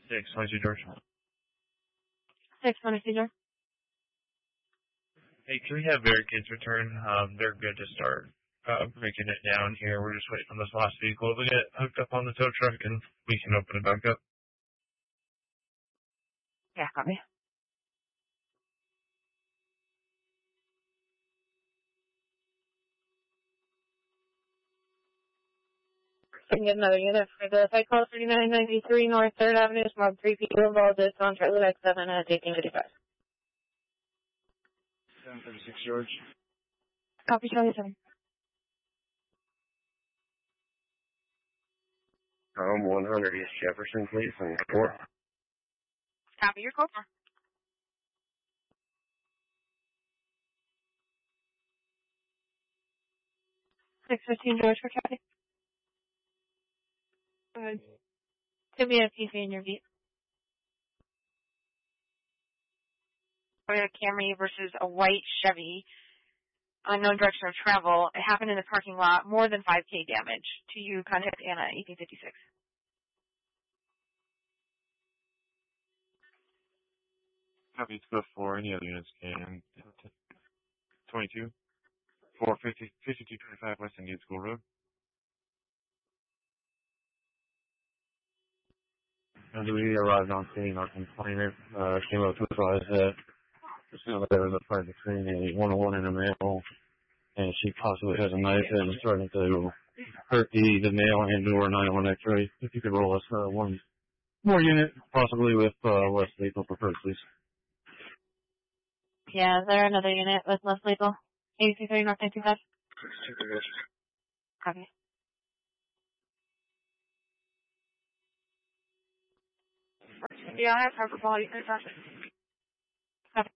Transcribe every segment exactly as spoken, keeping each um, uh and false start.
six twenty-two, George. six twenty-two, George. Hey, can we have barricades return? Um, they're good to start uh, breaking it down here. We're just waiting on this last vehicle to get hooked up on the tow truck, and we can open it back up. Yeah, copy. I can get another unit for the site call thirty-nine ninety-three North third Avenue, Smog three people involved. It's on Charlie X seven at eighteen fifty-five. seven thirty-six, George. Copy, Charlie seven. Um, one hundred East Jefferson, please, and four. Copy your code. six fifteen George for traffic. Go ahead. Could be a P C in your Jeep. Toyota Camry versus a white Chevy. Unknown direction of travel. It happened in the parking lot. More than five K damage. To you, contact Anna, eighteen fifty-six. Copy to four. Any other units can. twenty-two. four fifty, fifty-two twenty-five West Indian School Road. As we arrived on scene, our complainant uh, came up to advise that there was a fight between a one oh one and a male, and she possibly has a knife and is starting to hurt the, the male and or nine one X-ray. If you could roll us uh, one more unit, possibly with uh, less lethal preferred, please. Yeah, is there another unit with less lethal? eighty-two thirty North nine two five. Copy. Yeah, I have time for quality control. Copy.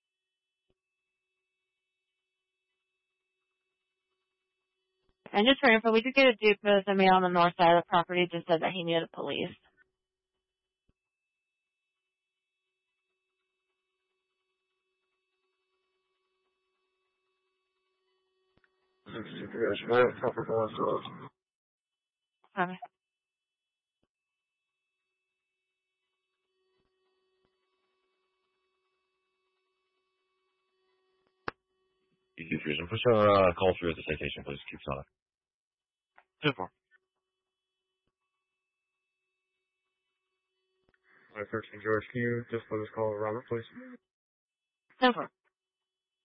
And just for info, we did get a dupe with a male on the north side of the property. Just said that he needed police. Copy. Easy Fusion. Push our uh, call through at the citation, please. Keep on it. ten four. thirteen George, can you just let us call Robert, please? ten four.